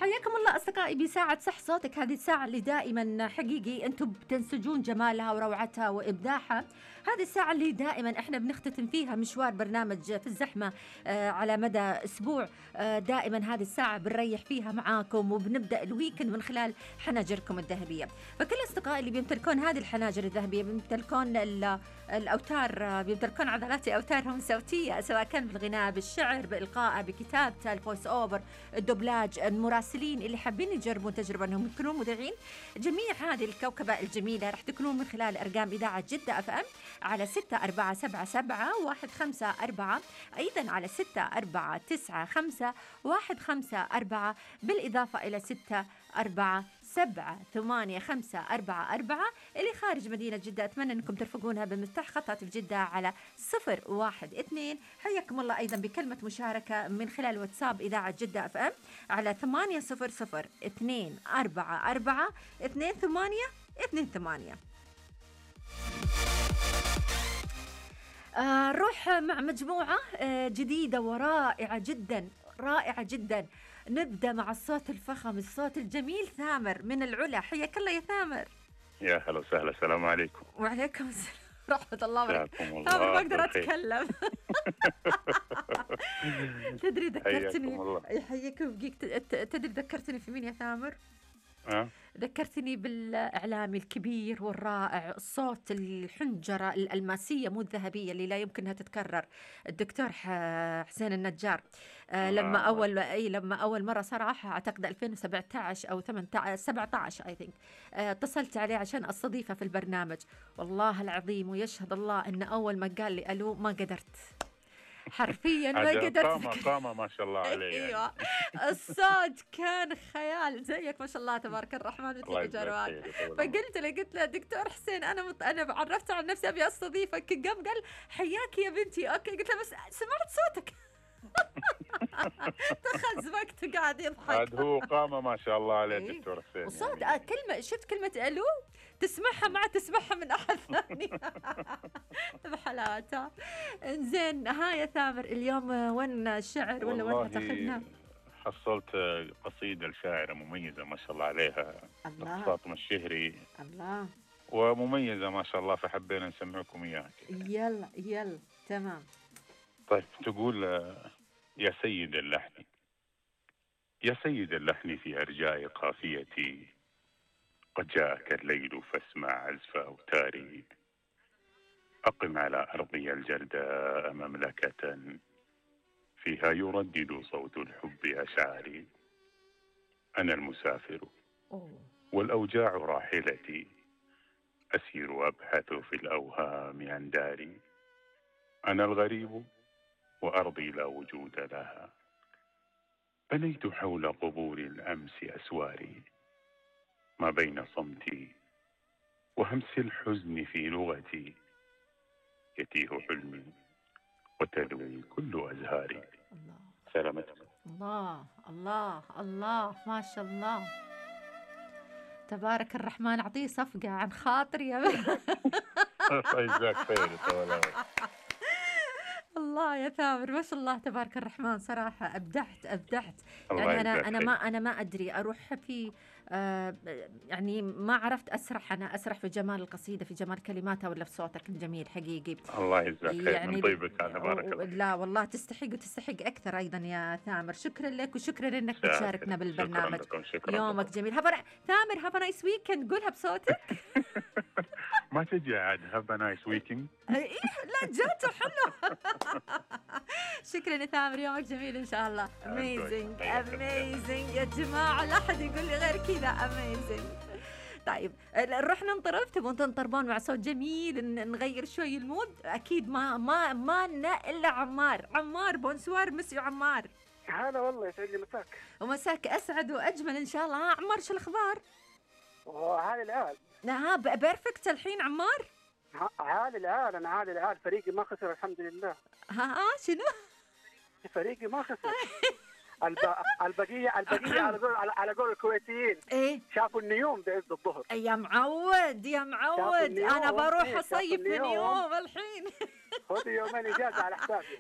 حياكم الله أصدقائي بساعة صح صوتك، هذه الساعة اللي دائما حقيقي أنتم بتنسجون جمالها وروعتها وإبداعها. هذه الساعة اللي دائما إحنا بنختتم فيها مشوار برنامج في الزحمة على مدى أسبوع. دائما هذه الساعة بنريح فيها معاكم وبنبدأ الويكند من خلال حناجركم الذهبية. فكل أصدقائي اللي بيمتلكون هذه الحناجر الذهبية، بيمتلكون الأوتار، بيمتلكون عضلات أوتارهم الصوتية، سواء كان بالغناء، بالشعر، بإلقاء، بكتابة، الفويس أوفر، الدوبلاج، المراسلين اللي حابين يجربون تجربة أنهم يكونون مذيعين. جميع هذه الكوكبة الجميلة راح تكونون من خلال أرقام إذاعة جدة أف أم على 6477 أيضا على 6495 بالإضافة إلى 64788544 اللي خارج مدينة جدة. أتمنى أنكم ترفقونها بمفتاح خط هاتف جدة على 012. حياكم الله أيضا بكلمة مشاركة من خلال واتساب إذاعة جدة أف أم على 8002442828. نروح مع مجموعة جديدة ورائعة جدا، رائعة جدا. نبدأ مع الصوت الفخم، الصوت الجميل، ثامر من العلا. حياك الله يا ثامر. يا هلا وسهلا، السلام عليكم. وعليكم السلام ورحمة الله وبركاته. ثامر ما أقدر أتكلم. تدري ذكرتني، يحييك ويبقيك، تدري ذكرتني في مين يا ثامر؟ ذكرتني بالإعلامي الكبير والرائع، الصوت الحنجرة الألماسية مو الذهبية اللي لا يمكنها تتكرر، الدكتور حسين النجار. لما أول مرة صراحة أعتقد 2017 أو 17 I think اتصلت عليه عشان أستضيفه في البرنامج. والله العظيم ويشهد الله أن أول ما قال لي ألو ما قدرت، حرفيا ما قدرت. قامة ما شاء الله عليه يعني. ايوه الصوت كان خيال، زيك ما شاء الله تبارك الرحمن مثل جروان. فقلت له دكتور حسين انا عرفت عن نفسي ابي استضيفك. قال حياك يا بنتي. اوكي قلت له بس سمعت صوتك. تخز وقت قاعد يضحك. عاد هو قامة ما شاء الله عليه دكتور حسين. وصوت يعني. كلمة شفت كلمة ألو تسمعها ما تسمعها من أحد ثاني. بحلاوتها. إنزين ها يا ثامر، اليوم وين الشعر ولا وين تاخذنا؟ حصلت قصيدة لشاعرة مميزة ما شاء الله عليها، فاطمة الشهري. الله. ومميزة ما شاء الله، فحبينا نسمعكم إياها. يلا تمام. طيب تقول: يا سيد اللحن، يا سيد اللحن في أرجاء قافيتي، قد جاءك الليل فاسمع عزف أوتاري. أقم على أرضي الجرداء مملكة، فيها يردد صوت الحب أشعاري. أنا المسافر والأوجاع راحلتي، أسير أبحث في الأوهام عن داري. أنا الغريب وأرضي لا وجود لها، بنيت حول قبور الأمس أسواري. ما بين صمتي وهمس الحزن في لغتي، يتيه حلمي وتلوي كل أزهاري. الله. سلامتكم. الله الله الله ما شاء الله تبارك الرحمن. أعطيه صفقة عن خاطري يا جزاك خير. الله يا ثامر ما شاء الله تبارك الرحمن، صراحة أبدعت. يعني أنا ما أدري أروح في يعني ما عرفت أسرح. أنا أسرح في جمال القصيدة، في جمال كلماتها، ولا في صوتك الجميل حقيقي. الله يجزاك خير يعني من طيبك. تبارك الله. لا والله تستحق أكثر أيضا يا ثامر. شكرا لك وشكرا إنك بتشاركنا بالبرنامج. شكرا يومك لكم. جميل. ثامر هاف نايس ويكند، قولها بصوتك. ما تجي عاد هاف نايس ويكند. إيه لا جاته حلو. شكرا يا ثامر، يومك جميل إن شاء الله. amazing يا جماعة، لا أحد يقول لي غير كذا amazing. طيب نروح ننطرب، تبون تنطربون مع صوت جميل نغير شوي المود؟ أكيد ما لنا إلا عمار بونسوار. مسيو عمار. هلا والله، يسعد لي مساك. ومساك أسعد وأجمل إن شاء الله. عمار شو الأخبار؟ عالي العال. بيرفكت الحين عمار. عالي العال، أنا عالي العال. فريقي ما خسر الحمد لله. شنو؟ فريقي ما خسر. البقية على قول الكويتيين إيه؟ شافوا النيوم بعز الظهر. يا معود أنا بروح أصيف في نيوم الحين. خذي يومين إجازة على حسابي.